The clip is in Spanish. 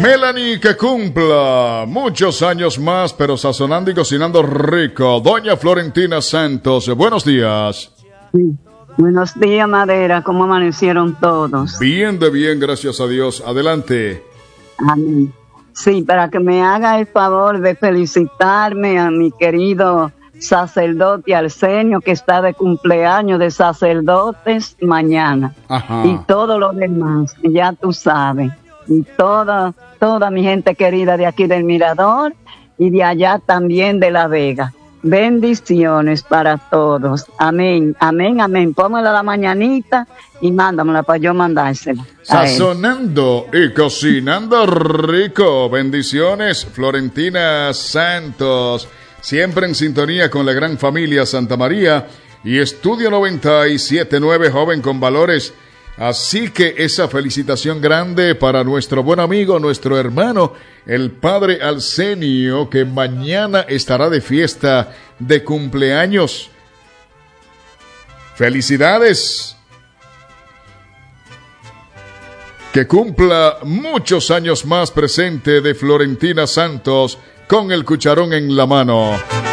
Melanie, que cumpla muchos años más, pero sazonando y cocinando rico. Doña Florentina Santos, buenos días. Sí. Buenos días, Madera. ¿Cómo amanecieron todos? Bien de bien, gracias a Dios. Adelante. Amén. Sí, para que me haga el favor de felicitarme a mi querido sacerdote Arsenio, que está de cumpleaños de sacerdotes mañana. Ajá. Y todo lo demás, ya tú sabes. Y toda mi gente querida de aquí del Mirador y de allá también de La Vega. Bendiciones para todos. Amén, amén, amén. Pónmela la mañanita y mándamela para yo mandársela. Sazonando y cocinando rico. Bendiciones, Florentina Santos. Siempre en sintonía con la gran familia Santa María y Estudio 97.9, joven con valores. Así que esa felicitación grande para nuestro buen amigo, nuestro hermano, el padre Arsenio, que mañana estará de fiesta de cumpleaños. ¡Felicidades! Que cumpla muchos años más presente de Florentina Santos con el cucharón en la mano.